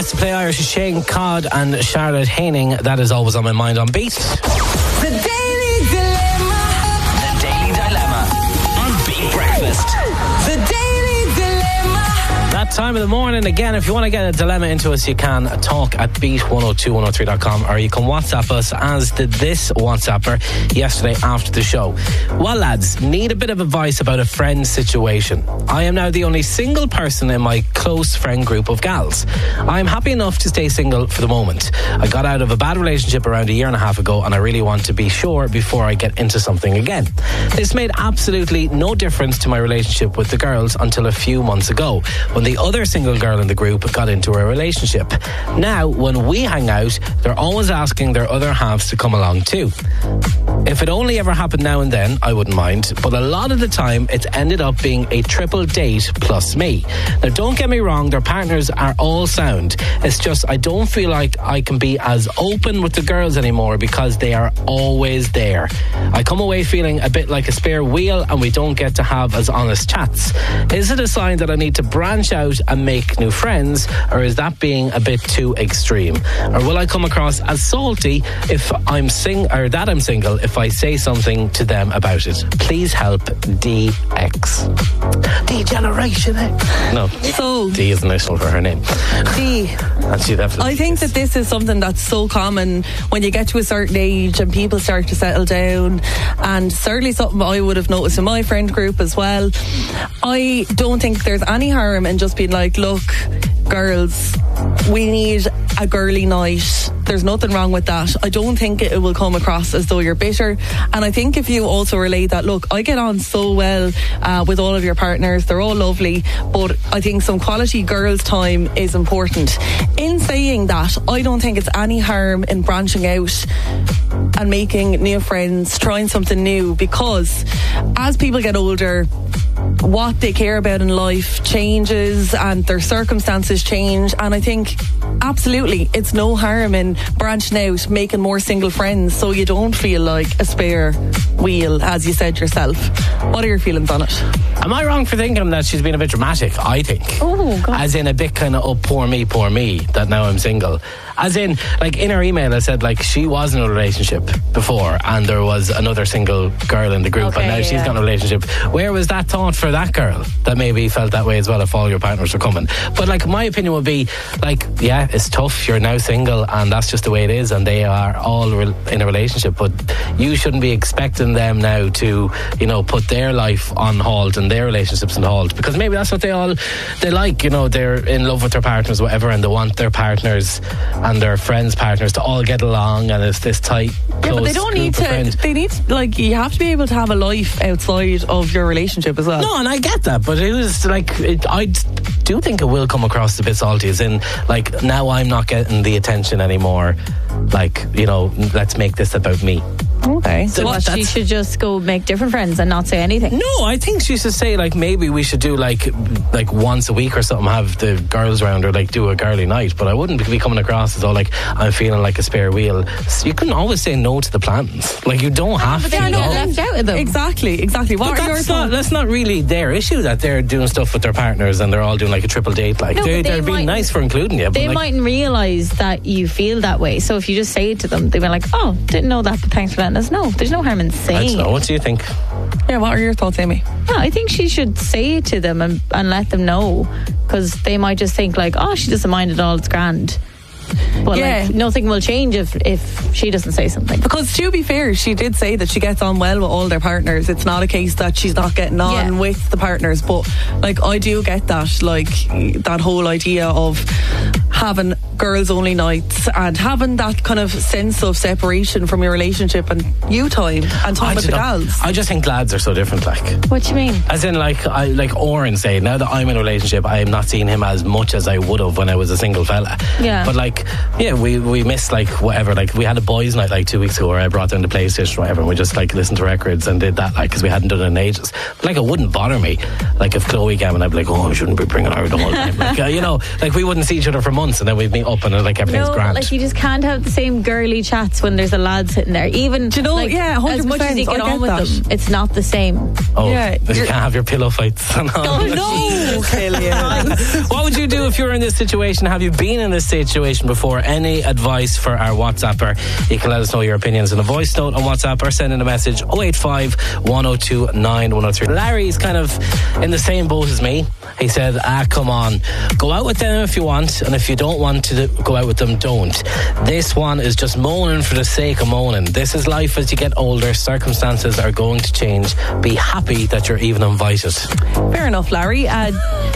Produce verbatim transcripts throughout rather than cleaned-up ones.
Best to Play Irish is Shane Codd and Charlotte Haining. That is always on my mind on Beat. The Daily Dilemma. The Daily Dilemma on Beat Breakfast. The Daily Dilemma. That time of the morning. Again, if you want to get a dilemma into us, you can talk at beat one oh two one oh three dot com, or you can WhatsApp us, as did this WhatsApper yesterday after the show. Well, lads, need a bit of advice about a friend situation. I am now the only single person in my close friend group of gals. I am happy enough to stay single for the moment. I got out of a bad relationship around a year and a half ago, and I really want to be sure before I get into something again. This made absolutely no difference to my relationship with the girls until a few months ago, when the other single girl in the group got into a relationship. Now, when we hang out, they're always asking their other halves to come along too. If it only ever happened now and then, I wouldn't mind, but a lot of the time it's ended up being a triple date plus me. Now, don't get me wrong, their partners are all sound. It's just I don't feel like I can be as open with the girls anymore because they are always there. I come away feeling a bit like a spare wheel, and we don't get to have as honest chats. Is it a sign that I need to branch out and make new friends, or is that being a bit too extreme? Or will I come across as salty if I'm sing or that I'm single if I say something to them about it? Please help, D X. D-Generation X. No, So, D is initial for her name. D, And she definitely I think is. that this is something that's so common when you get to a certain age and people start to settle down, and certainly something I would have noticed in my friend group as well. I don't think there's any harm in just being like, look, girls, we need a girly night. There's nothing wrong with that. I don't think it will come across as though you're bitter. And I think if you also relate that, look, I get on so well uh, with all of your partners. They're all lovely. But I think some quality girls' time is important. In saying that, I don't think it's any harm in branching out and making new friends, trying something new, because as people get older, what they care about in life changes and their circumstances change, and I think absolutely it's no harm in branching out, making more single friends, so you don't feel like a spare wheel, as you said yourself. What are your feelings on it? Am I wrong for thinking that she's been a bit dramatic? I think. Oh, God. As in a bit kind of, oh, poor me, poor me, that now I'm single. As in, like, in her email, I said, like, she was in a relationship before and there was another single girl in the group, Okay, and now she's yeah. got a relationship. Where was that thought for that girl that maybe felt that way as well if all your partners were coming? But, like, my opinion would be, like, yeah, it's tough. You're now single and that's just the way it is, and they are all re- in a relationship, but you shouldn't be expecting them now to, you know, put their life on hold and their relationships on hold, because maybe that's what they all, they like, you know, they're in love with their partners, whatever, and they want their partners and their friends' partners to all get along, and it's this tight, close Yeah, but they don't group need of to. friends. They need, like, you have to be able to have a life outside of your relationship as well. No, and I get that, but it was like, it, I do think it will come across a bit salty, as in, like, now I'm not getting the attention anymore. Like, you know, let's make this about me. Okay. So What, she that's- should just go make different friends and not say anything? No, I think she should say, like, maybe we should do like like once a week or something, have the girls around, or like do a girly night. But I wouldn't be coming across as though like I'm feeling like a spare wheel. So you can always say no to the plans. Like, you don't have But to. then you you know? get left out of them. Exactly, exactly. What But are your that's not, thoughts? that's not really their issue, that they're doing stuff with their partners and they're all doing like a triple date. Like, No, they, but they they're being might- nice for including you. But They like, mightn't realise that you feel that way. So if you just say it to them, they'll be like, oh, didn't know that, but thanks for letting us know. There's no harm in I saying don't know. it. What do you think? Yeah, what are your thoughts, Amy? Yeah, I think she should say it to them and, and let them know, because they might just think like, oh, she doesn't mind at all, it's grand. But Yeah. like, nothing will change if, if she doesn't say something. Because to be fair, she did say that she gets on well with all their partners. It's not a case that she's not getting on Yeah. with the partners. But like, I do get that, like that whole idea of having girls only nights and having that kind of sense of separation from your relationship and you time and time I with the don't know. gals. I just think lads are so different. Like, What do you mean? as in, like, I like Oren say, now that I'm in a relationship, I am not seeing him as much as I would have when I was a single fella. Yeah. But like, yeah, we we miss like whatever. Like, we had a boys' night like two weeks ago where I brought down the PlayStation or whatever, and we just like listened to records and did that, like, because we hadn't done it in ages. But like, it wouldn't bother me. Like, if Chloe came and I'd be like, oh, I shouldn't be bringing her the whole time. Like, uh, you know, like, we wouldn't see each other for months. months and then we'd meet up and like everything's No, grand. like you just can't have the same girly chats when there's a lad sitting there. Even Do you know, like, yeah, one hundred as much as you percent, get I on get with that. them, it's not the same. oh, yeah, you you're- can't have your pillow fights. Oh no, Killian. What would you do if you were in this situation? Have you been in this situation before? Any advice for our WhatsApper? You can let us know your opinions in a voice note on WhatsApp or send in a message oh eight five, one oh two, nine one oh three. Larry's kind of in the same boat as me. He said, ah, come on, go out with them if you want, and if you don't want to go out with them, don't. This one is just moaning for the sake of moaning. This is life as you get older. Circumstances are going to change. Be happy that you're even invited. Fair enough, Larry. Uh,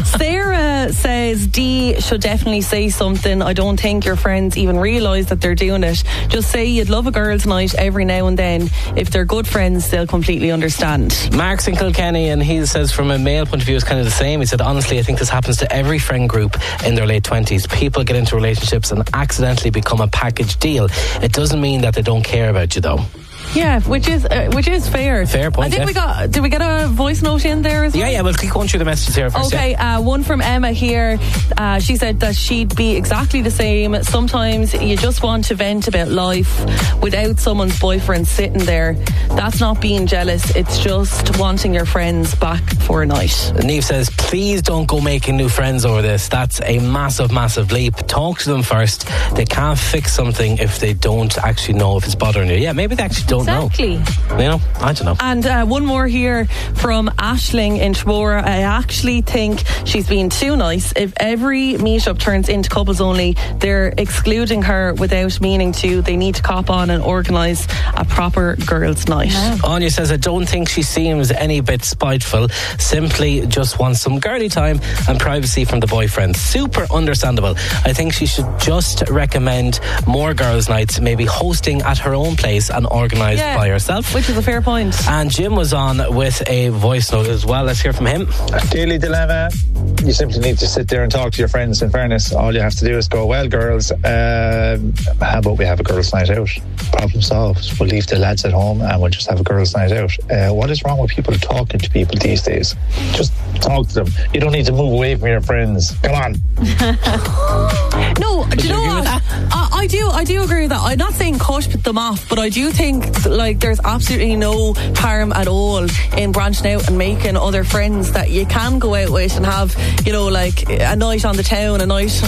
Sarah says Dee should definitely say something. I don't think your friends even realise that they're doing it. Just say you'd love a girls' night every now and then. If they're good friends, they'll completely understand. Mark's in Kilkenny, and he says from a male point of view it's kind of the same. He said, honestly, I think this happens to every friend group in their late twenties. People get into relationships and accidentally become a package deal. It doesn't mean that they don't care about you though. Yeah, which is uh, which is fair. Fair point, I think yeah. we got. Did we get a voice note in there as well? Yeah, yeah, we'll keep going through the messages here first. Okay, yeah. uh, one from Emma here. Uh, she said that she'd be exactly the same. Sometimes you just want to vent about life without someone's boyfriend sitting there. That's not being jealous. It's just wanting your friends back for a night. Neve says, please don't go making new friends over this. That's a massive, massive leap. Talk to them first. They can't fix something if they don't actually know if it's bothering you. Yeah, maybe they actually don't Exactly. know. You know, I don't know. And uh, one more here from Ashling in Trevora. I actually think she's being too nice. If every meetup turns into couples only, they're excluding her without meaning to. They need to cop on and organise a proper girls' night. Anya says, I don't think she seems any bit spiteful. Simply just wants some girly time and privacy from the boyfriend. Super understandable. I think she should just recommend more girls' nights, maybe hosting at her own place and organised Yeah, by herself. which is a fair point. And Jim was on with a voice note as well. Let's hear from him. Daily dilemma. You simply need to sit there and talk to your friends. In fairness, all you have to do is go, well, girls, um, how about we have a girls' night out? Problem solved. We'll leave the lads at home and we'll just have a girls' night out. Uh, what is wrong with people talking to people these days? Just talk to them. You don't need to move away from your friends. Come on. No, do you you know agree what? with that? I, I do. I do agree with that. I'm not saying cut them off, but I do think like there's absolutely no harm at all in branching out and making other friends that you can go out with and have, you know, like a night on the town, a night